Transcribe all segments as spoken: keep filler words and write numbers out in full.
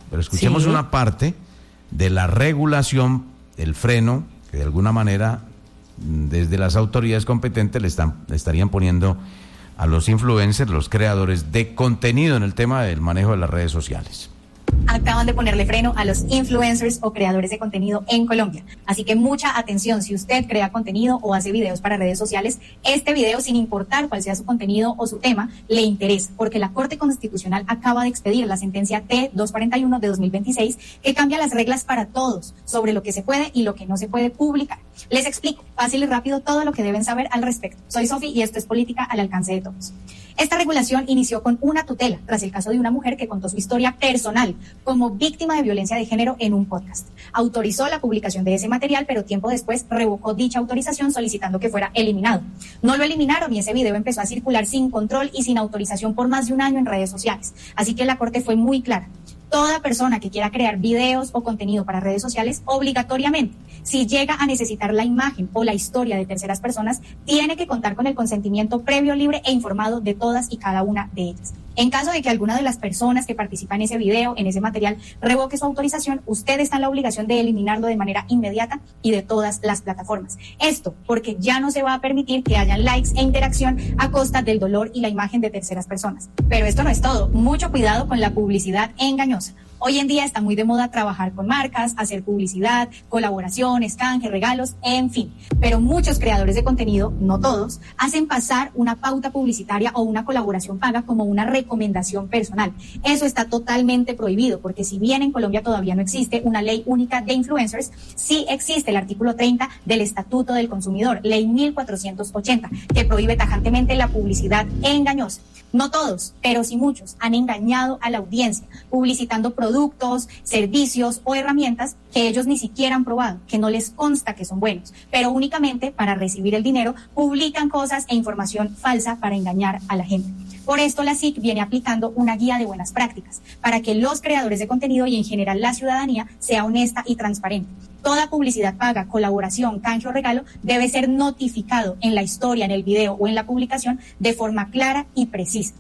pero escuchemos sí. una parte de la regulación, el freno, que de alguna manera desde las autoridades competentes le, están, le estarían poniendo a los influencers, los creadores de contenido en el tema del manejo de las redes sociales. Acaban de ponerle freno a los influencers o creadores de contenido en Colombia. Así que mucha atención, si usted crea contenido o hace videos para redes sociales, este video, sin importar cuál sea su contenido o su tema, le interesa, porque la Corte Constitucional acaba de expedir la sentencia T doscientos cuarenta y uno de dos mil veintiséis, que cambia las reglas para todos sobre lo que se puede y lo que no se puede publicar. Les explico fácil y rápido todo lo que deben saber al respecto. Soy Sofi y esto es Política al alcance de todos. Esta regulación inició con una tutela tras el caso de una mujer que contó su historia personal como víctima de violencia de género en un podcast. Autorizó la publicación de ese material, pero tiempo después revocó dicha autorización solicitando que fuera eliminado. No lo eliminaron y ese video empezó a circular sin control y sin autorización por más de un año en redes sociales. Así que la Corte fue muy clara. Toda persona que quiera crear videos o contenido para redes sociales, obligatoriamente, si llega a necesitar la imagen o la historia de terceras personas, tiene que contar con el consentimiento previo, libre e informado de todas y cada una de ellas. En caso de que alguna de las personas que participan en ese video, en ese material, revoque su autorización, usted está en la obligación de eliminarlo de manera inmediata y de todas las plataformas. Esto porque ya no se va a permitir que hayan likes e interacción a costa del dolor y la imagen de terceras personas. Pero esto no es todo. Mucho cuidado con la publicidad engañosa. Hoy en día está muy de moda trabajar con marcas, hacer publicidad, colaboraciones, canje, regalos, en fin. Pero muchos creadores de contenido, no todos, hacen pasar una pauta publicitaria o una colaboración paga como una recomendación personal. Eso está totalmente prohibido, porque si bien en Colombia todavía no existe una ley única de influencers, sí existe el artículo treinta del Estatuto del Consumidor, ley mil cuatrocientos ochenta, que prohíbe tajantemente la publicidad engañosa. No todos, pero sí muchos, han engañado a la audiencia, publicitando productos, servicios o herramientas que ellos ni siquiera han probado, que no les consta que son buenos, pero únicamente para recibir el dinero publican cosas e información falsa para engañar a la gente. Por esto la S I C viene aplicando una guía de buenas prácticas para que los creadores de contenido y en general la ciudadanía sea honesta y transparente. Toda publicidad paga, colaboración, canje o regalo debe ser notificado en la historia, en el video o en la publicación de forma clara y precisa.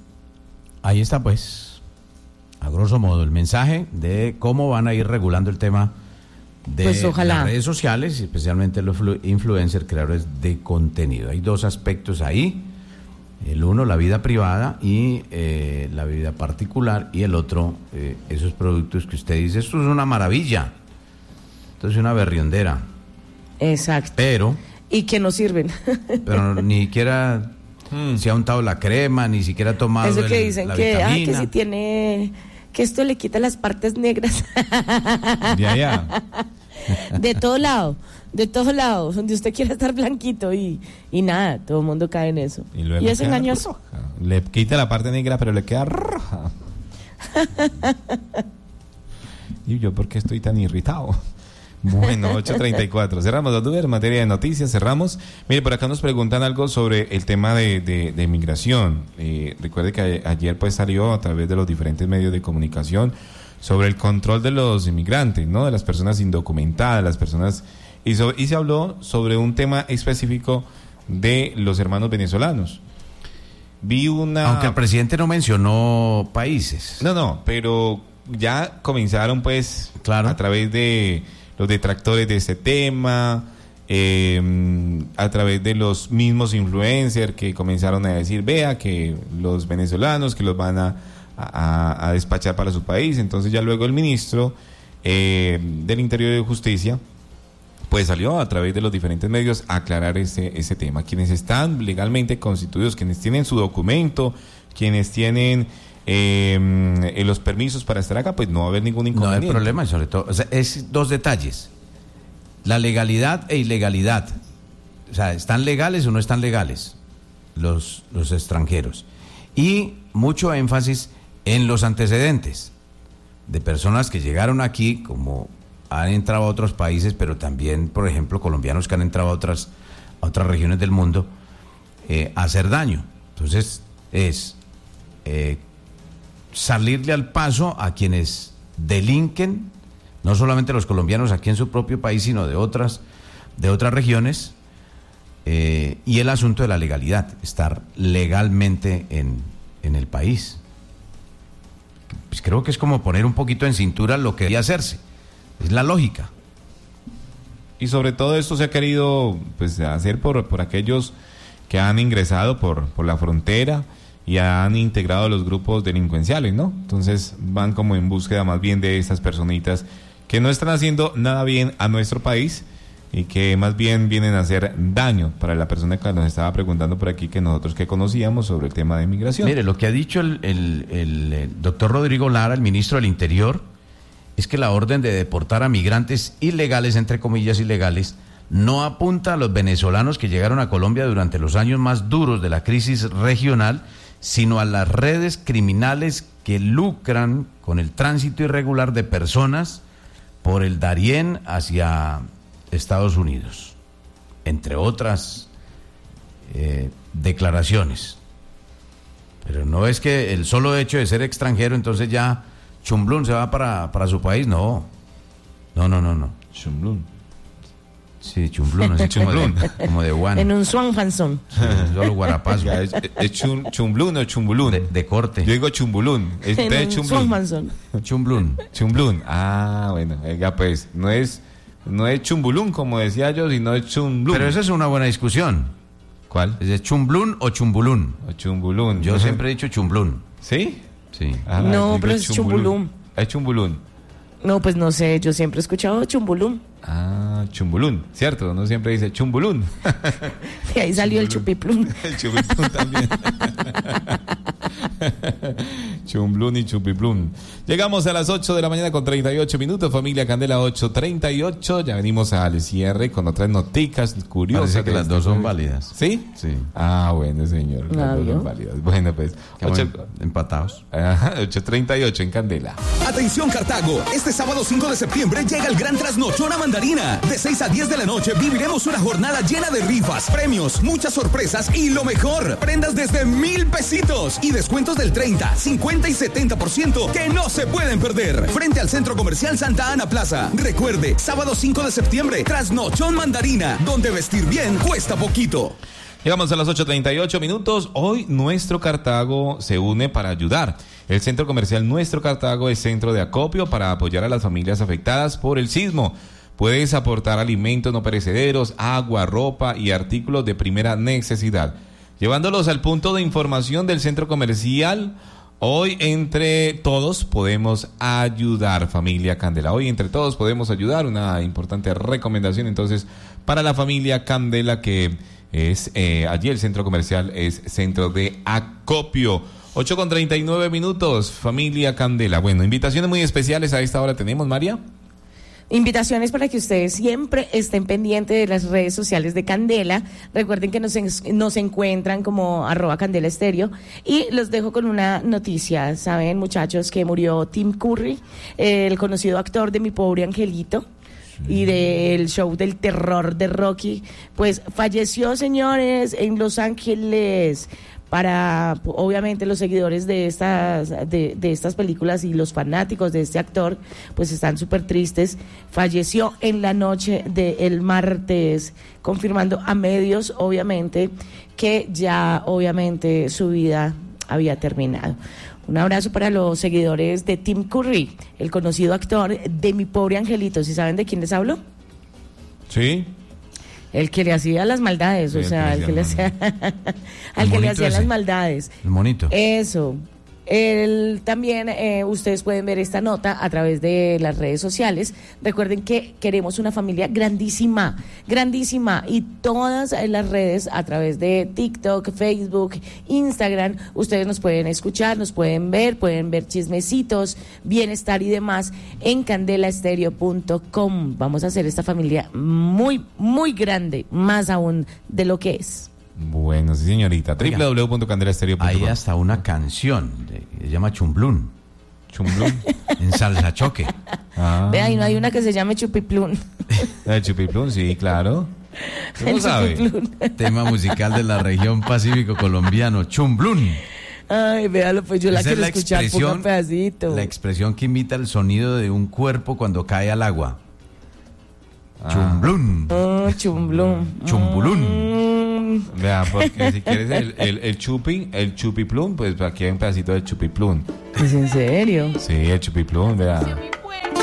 Ahí está, pues, a grosso modo, el mensaje de cómo van a ir regulando el tema de pues las redes sociales, especialmente los influencers, creadores de contenido. Hay dos aspectos ahí. El uno, la vida privada y eh, la vida particular, y el otro, eh, esos productos que usted dice, esto es una maravilla. Entonces una berriondera. Exacto. Pero. Y que no sirven. Pero ni siquiera hmm. se ha untado la crema, ni siquiera ha tomado eso que el, dicen la que, vitamina. Ah, que si tiene, que esto le quita las partes negras. De allá. De todo lado, de todos lados, donde usted quiera estar blanquito y, y nada, todo el mundo cae en eso. Y, luego y es engañoso. Roja. Le quita la parte negra, pero le queda roja. ¿Y yo por qué estoy tan irritado? Bueno, ocho treinta y cuatro. Cerramos la duda en materia de noticias, cerramos. Mire, por acá nos preguntan algo sobre el tema de, de, de migración. Eh, recuerde que a, ayer pues salió a través de los diferentes medios de comunicación sobre el control de los inmigrantes, ¿no? De las personas indocumentadas, las personas... Y, so, y se habló sobre un tema específico de los hermanos venezolanos. Vi una... Aunque el presidente no mencionó países. No, no, pero ya comenzaron pues claro. a través de los detractores de ese tema, eh, a través de los mismos influencers que comenzaron a decir, vea que los venezolanos que los van a, a, a despachar para su país. Entonces ya luego el ministro eh, del Interior y de Justicia pues salió a través de los diferentes medios a aclarar ese, ese tema. Quienes están legalmente constituidos, quienes tienen su documento, quienes tienen eh, los permisos para estar acá, pues no va a haber ningún inconveniente. No hay problema, sobre todo, o sea, es dos detalles, la legalidad e ilegalidad. O sea, ¿están legales o no están legales los, los extranjeros? Y mucho énfasis en los antecedentes de personas que llegaron aquí, como han entrado a otros países, pero también, por ejemplo, colombianos que han entrado a otras, a otras regiones del mundo eh, a hacer daño. Entonces, es eh, salirle al paso a quienes delinquen, no solamente los colombianos aquí en su propio país, sino de otras, de otras regiones, eh, y el asunto de la legalidad, estar legalmente en, en el país. pues creo que es como poner un poquito en cintura lo que debía hacerse. Es la lógica. Y sobre todo esto se ha querido pues hacer por, por aquellos que han ingresado por, por la frontera y han integrado los grupos delincuenciales, ¿no? Entonces van como en búsqueda más bien de estas personitas que no están haciendo nada bien a nuestro país y que más bien vienen a hacer daño para la persona que nos estaba preguntando por aquí, que nosotros que conocíamos sobre el tema de migración. Mire, lo que ha dicho el, el, el, el doctor Rodrigo Lara, el ministro del Interior, es que la orden de deportar a migrantes ilegales, entre comillas ilegales, no apunta a los venezolanos que llegaron a Colombia durante los años más duros de la crisis regional, sino a las redes criminales que lucran con el tránsito irregular de personas por el Darién hacia Estados Unidos, entre otras eh, declaraciones. Pero no es que el solo hecho de ser extranjero, entonces ya Chumblún se va para, para su país, no. No, no, no, no. Chumblún. Sí, Chumblún, así como de, como de Juan. En un swan fanzón. Sí, solo guarapazo. Ya, ¿Es, es chum, chumblún o chumbulún? De, de corte. Yo digo chumbulún. ¿Es En de un chumblún? swan fanzón. Chumblún. Chumblún. Ah, bueno, ya pues, no es, no es chumbulún como decía yo, sino es chumblún. Pero esa es una buena discusión. ¿Cuál? ¿Es de Chumblún o Chumbulún? O chumbulún. Yo ¿No? siempre he dicho Chumblún. ¿Sí? Sí. Ah, No, digo pero es chumbulún. Es chumbulún. No, pues no sé, yo siempre he escuchado chumbulum. Ah, chumbulún, ¿cierto? Uno siempre dice chumbulún. De ahí salió el chupiplum. El chupiplum también. Chumblún y chupiplum. Llegamos a las ocho de la mañana con treinta y ocho minutos, familia Candela, ocho treinta y ocho. Ya venimos al cierre con otras noticas curiosas. Parece que las dos son válidas. ¿Sí? Sí. Ah, bueno, señor. Las Ah, dos ¿vio? son válidas. Bueno, pues. Quedamos ocho- empatados. Ajá, ocho treinta y ocho en Candela. Atención Cartago, este sábado cinco de septiembre llega el gran trasnochón a Mandarina. De seis a diez de la noche viviremos una jornada llena de rifas, premios, muchas sorpresas y lo mejor, prendas desde mil pesitos y descuentos del treinta, cincuenta y setenta por ciento que no se pueden perder. Frente al Centro Comercial Santa Ana Plaza. Recuerde, sábado cinco de septiembre, trasnochón Mandarina, donde vestir bien cuesta poquito. Llegamos a las ocho treinta y ocho minutos. Hoy Nuestro Cartago se une para ayudar. El Centro Comercial Nuestro Cartago es centro de acopio para apoyar a las familias afectadas por el sismo. Puedes aportar alimentos no perecederos, agua, ropa y artículos de primera necesidad. Llevándolos al punto de información del Centro Comercial, hoy entre todos podemos ayudar, familia Candela. Hoy entre todos podemos ayudar. Una importante recomendación entonces para la familia Candela, que es eh, allí el Centro Comercial es centro de acopio. ocho con treinta y nueve minutos, familia Candela. Bueno, invitaciones muy especiales a esta hora tenemos, María. Invitaciones para que ustedes siempre estén pendientes de las redes sociales de Candela. Recuerden que nos, en- nos encuentran como arroba Candela Estéreo. Y los dejo con una noticia. Saben, muchachos, que murió Tim Curry, el conocido actor de Mi Pobre Angelito y del show del terror de Rocky. Pues falleció, señores, en Los Ángeles. Para, obviamente, los seguidores de estas de, de estas películas y los fanáticos de este actor, pues están súper tristes. Falleció en la noche del martes, confirmando a medios, obviamente, que ya, obviamente, su vida había terminado. Un abrazo para los seguidores de Tim Curry, el conocido actor de Mi Pobre Angelito. ¿Sí saben de quién les hablo? Sí. El que le hacía las maldades, Sí, o el sea, que el que le le hacía hacía, al El que le monito hacía ese. las maldades. El monito. Eso. El, también eh, ustedes pueden ver esta nota a través de las redes sociales. Recuerden que queremos una familia grandísima, grandísima, y todas eh, las redes a través de TikTok, Facebook, Instagram, ustedes nos pueden escuchar, nos pueden ver, pueden ver chismecitos, bienestar y demás en candela estéreo punto com. Vamos a hacer esta familia muy, muy grande, más aún de lo que es. Bueno, sí, señorita. Oiga, doble u doble u doble u punto candela estéreo punto com. Hay hasta una canción, de- que se llama Chumblún, Chumblún. en salsa choque. Ah, Ve, y no hay una que se llame Chupiplún. el chupiplún, sí, claro. ¿Cómo El sabe? Chupiplún. Tema musical de la región Pacífico colombiano, Chumblún. Ay, véalo, pues yo la Esa es quiero escuchar por un pedacito. la expresión que imita el sonido de un cuerpo cuando cae al agua. Ah. Chumblún. Oh, chumblum. Chumbulún. Mm, plum. Vea, porque si quieres el, el, el chupi, el chupi plum, pues aquí hay un pedacito de chupi plum. ¿Es en serio? Sí, el chupi plum, vea.